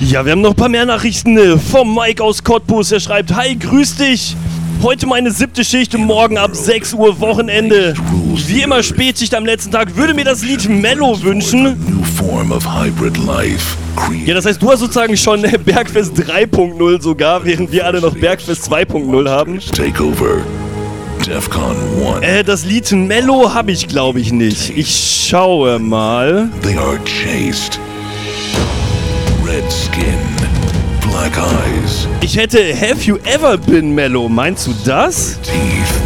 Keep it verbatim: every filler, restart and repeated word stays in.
Ja, wir haben noch ein paar mehr Nachrichten äh, vom Mike aus Cottbus. Er schreibt, hi, grüß dich. Heute meine siebte Schicht und morgen ab sechs Uhr Wochenende. Wie immer Spätschicht am letzten Tag. Würde mir das Lied Mellow wünschen. Ja, das heißt, du hast sozusagen schon äh, Bergfest drei Punkt null sogar, während wir alle noch Bergfest zwei Punkt null haben. Äh, das Lied Mellow habe ich, glaube ich, nicht. Ich schaue mal. They are chaste. Red skin, black eyes. Ich hätte Have You Ever Been Mellow. Meinst du das? Teeth.